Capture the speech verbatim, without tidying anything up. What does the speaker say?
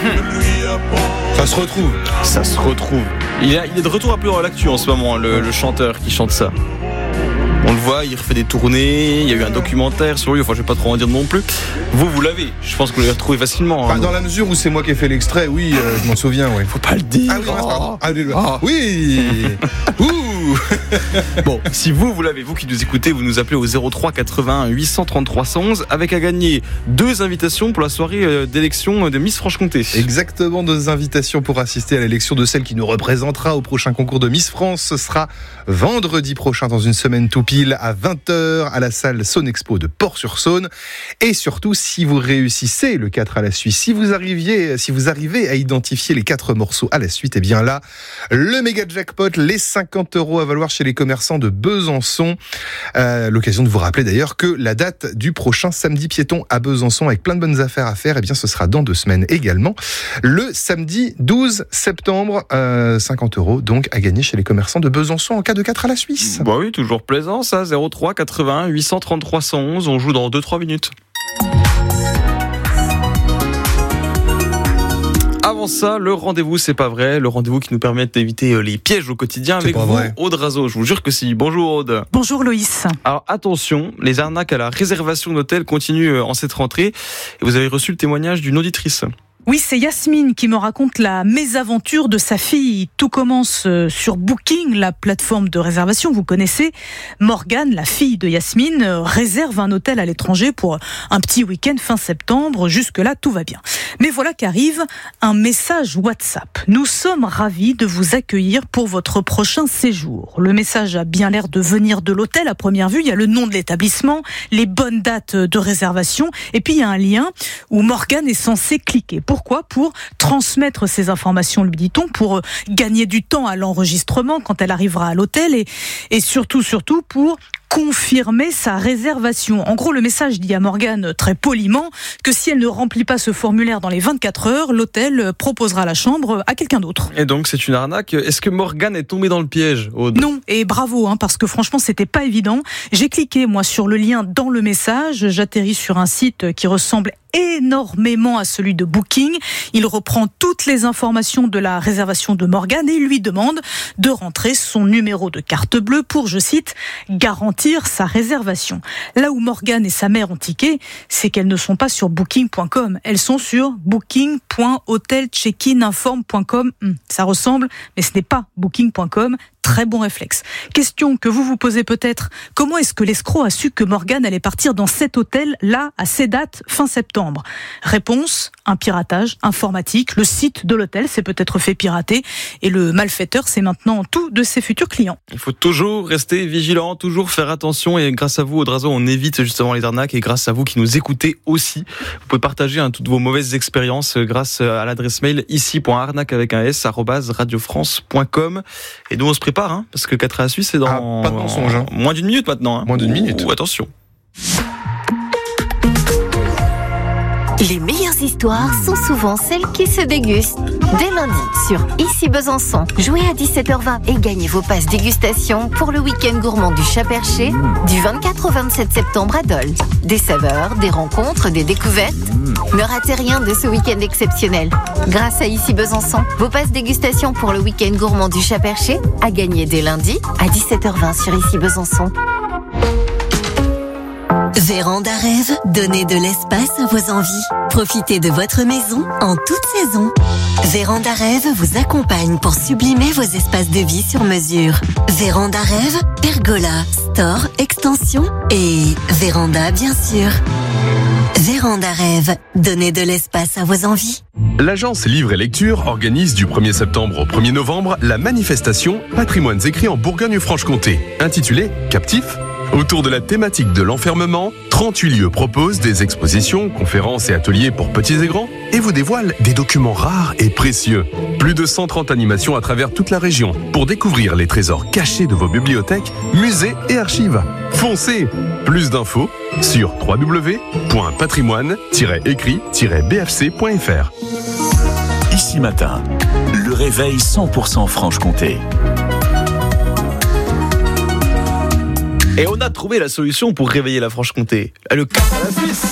Ça se retrouve. Ça se retrouve. Il est, il est de retour un peu dans l'actu en ce moment, le, le chanteur qui chante ça. On le voit, il refait des tournées, il y a eu un documentaire sur lui, enfin je vais pas trop en dire non plus. Vous, vous l'avez, je pense que vous l'avez retrouvé facilement. Enfin, hein, dans la mesure où c'est moi qui ai fait l'extrait, oui, euh, je m'en souviens, oui. Faut pas le dire. Ah oui, mince, pardon. Ah, oui, Ah. oui. Ouh. Bon, si vous, vous l'avez, vous qui nous écoutez, vous nous appelez au zéro trois quatre-vingt-un huit cent trente-trois cent onze avec à gagner deux invitations pour la soirée d'élection de Miss Franche-Comté. Exactement, deux invitations pour assister à l'élection de celle qui nous représentera au prochain concours de Miss France. Ce sera vendredi prochain, dans une semaine tout pile, à vingt heures, à la salle Sonexpo de Port-sur-Saône. Et surtout, si vous réussissez le quatre à la suite, si vous arriviez, si vous arrivez à identifier les quatre morceaux à la suite, et bien là, le méga jackpot, les cinquante euros à valoir chez les commerçants de Besançon. Euh, l'occasion de vous rappeler d'ailleurs que la date du prochain samedi piéton à Besançon, avec plein de bonnes affaires à faire, et bien ce sera dans deux semaines également. Le samedi douze septembre, euh, cinquante euros donc à gagner chez les commerçants de Besançon en cas de quatre à la Suisse. Bah oui, toujours plaisant ça, zéro trois quatre-vingt-un huit cent trente-trois cent onze, on joue dans deux trois minutes. Avant ça, le rendez-vous, c'est pas vrai, le rendez-vous qui nous permet d'éviter les pièges au quotidien c'est avec vous, vrai. Aude Razo. Je vous jure que si. Bonjour Aude. Bonjour Loïs. Alors attention, les arnaques à la réservation d'hôtel continuent en cette rentrée et vous avez reçu le témoignage d'une auditrice. Oui, c'est Yasmine qui me raconte la mésaventure de sa fille. Tout commence sur Booking, la plateforme de réservation, vous connaissez. Morgane, la fille de Yasmine, réserve un hôtel à l'étranger pour un petit week-end fin septembre. Jusque-là, tout va bien. Mais voilà qu'arrive un message WhatsApp. Nous sommes ravis de vous accueillir pour votre prochain séjour. Le message a bien l'air de venir de l'hôtel à première vue. Il y a le nom de l'établissement, les bonnes dates de réservation, et puis il y a un lien où Morgane est censée cliquer. Pourquoi ? Pour transmettre ces informations, lui dit-on, pour gagner du temps à l'enregistrement quand elle arrivera à l'hôtel et, et surtout, surtout pour confirmer sa réservation. En gros, le message dit à Morgane très poliment que si elle ne remplit pas ce formulaire dans les vingt-quatre heures, l'hôtel proposera la chambre à quelqu'un d'autre. Et donc c'est une arnaque. Est-ce que Morgane est tombée dans le piège, Aude ? Non, et bravo, hein, parce que franchement, c'était pas évident. J'ai cliqué, moi, sur le lien dans le message. J'atterris sur un site qui ressemble énormément à celui de Booking. Il reprend toutes les informations de la réservation de Morgane et lui demande de rentrer son numéro de carte bleue pour, je cite, garantir sa réservation. Là où Morgane et sa mère ont tiqué, c'est qu'elles ne sont pas sur booking point com. Elles sont sur booking point hotel check in informe point com. Hum, ça ressemble, mais ce n'est pas booking point com. Très bon réflexe. Question que vous vous posez peut-être, comment est-ce que l'escroc a su que Morgane allait partir dans cet hôtel-là à ces dates fin septembre ? Réponse, un piratage informatique. Le site de l'hôtel s'est peut-être fait pirater et le malfaiteur sait maintenant tout de ses futurs clients. Il faut toujours rester vigilant, toujours faire attention et grâce à vous, Aude Razo, on évite justement les arnaques et grâce à vous qui nous écoutez aussi. Vous pouvez partager hein, toutes vos mauvaises expériences grâce à l'adresse mail ici point arnaque avec un s arobase radiofrance point com et nous on se prépare Hein, parce que quatre à la Suisse c'est dans ah, pas de mensonge, hein. moins d'une minute maintenant. Hein. Moins d'une minute. Ouh, attention. Les meilleures histoires sont souvent celles qui se dégustent. Dès lundi, sur Ici Besançon, jouez à dix-sept heures vingt et gagnez vos passes dégustation pour le week-end gourmand du Chat Perché du vingt-quatre au vingt-sept septembre à Dole. Des saveurs, des rencontres, des découvertes. Ne ratez rien de ce week-end exceptionnel. Grâce à Ici Besançon, vos passes dégustation pour le week-end gourmand du Chat Perché à gagner dès lundi à dix-sept heures vingt sur Ici Besançon. Véranda Rêve, donnez de l'espace à vos envies. Profitez de votre maison en toute saison. Véranda Rêve vous accompagne pour sublimer vos espaces de vie sur mesure. Véranda Rêve, pergola, store, extension et véranda bien sûr. Véranda Rêve, donnez de l'espace à vos envies. L'agence Livre et Lecture organise du premier septembre au premier novembre la manifestation Patrimoines écrits en Bourgogne-Franche-Comté, intitulée Captif. Autour de la thématique de l'enfermement, trente-huit lieux proposent des expositions, conférences et ateliers pour petits et grands et vous dévoilent des documents rares et précieux. Plus de cent trente animations à travers toute la région pour découvrir les trésors cachés de vos bibliothèques, musées et archives. Foncez! Plus d'infos sur w w w point patrimoine tiret écrit tiret b f c point f r. Ici matin, le réveil cent pour cent Franche-Comté. Et on a trouvé la solution pour réveiller la Franche-Comté. Le quatre à la Suisse.